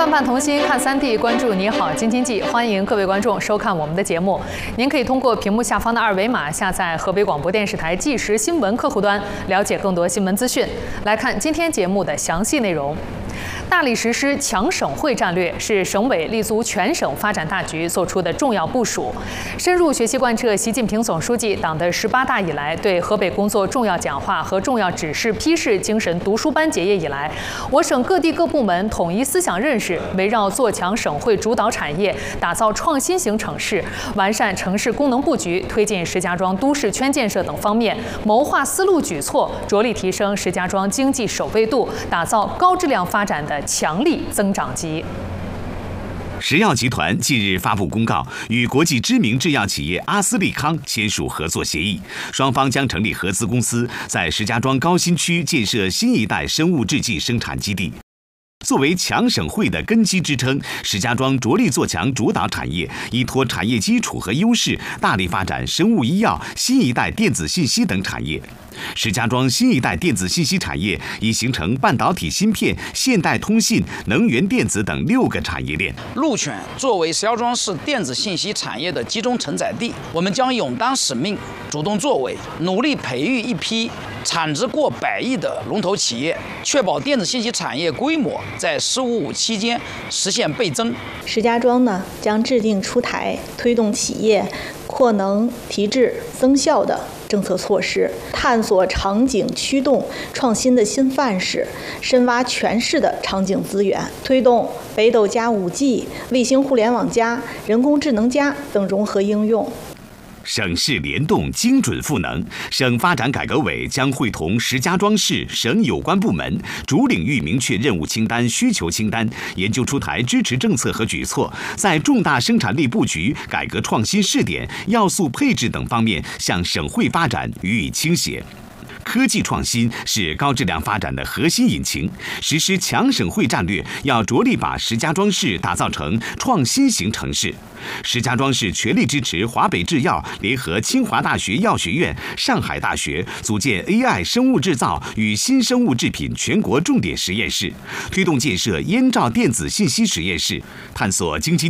万伴同心，看3D，关注你好京津冀，欢迎各位观众收看我们的节目。您可以通过屏幕下方的2维码下载河北广播电视台即时新闻客户端，了解更多新闻资讯。来看今天节目的详细内容。大力实施强省会战略是省委立足全省发展大局作出的重要部署，深入学习贯彻习近平总书记党的18大以来对河北工作重要讲话和重要指示批示精神读书班结业以来，我省各地各部门统一思想认识，围绕做强省会主导产业，打造创新型城市，完善城市功能布局，推进石家庄都市圈建设等方面，谋划思路举措，着力提升石家庄经济守备度，打造高质量发展的强力增长极。 石药集团近日发布公告，与国际知名制药企业阿斯利康签署合作协议，双方将成立合资公司，在石家庄高新区建设新一代生物制剂生产基地。作为强省会的根基支撑，石家庄着力做强主导产业，依托产业基础和优势，大力发展生物医药、新一代电子信息等产业。石家庄新一代电子信息产业已形成半导体芯片、现代通信、能源电子等6个产业链。 入选作为石家庄市电子信息产业的集中承载地，我们将勇担使命，主动作为，努力培育一批产值过100亿的龙头企业，确保电子信息产业规模在“15+5”期间实现倍增。 石家庄呢，将制定出台推动企业扩能提质增效的政策措施，探索场景驱动创新的新范式，深挖全市的场景资源，推动北斗加5G、卫星互联网加、人工智能加等融合应用。 省市联动精准赋能，省发展改革委将会同石家庄市省有关部门主领域明确任务清单、需求清单，研究出台支持政策和举措，在重大生产力布局、改革创新试点、要素配置等方面向省会发展予以倾斜。科技创新是高质量发展的核心引擎，实施强省会战略要着力把石家庄市打造成创新型城市。石家庄市全力支持华北制药联合清华大学药学院、上海大学组建 AI 生物制造与新生物制品全国重点实验室，推动建设燕赵电子信息实验室，探索京津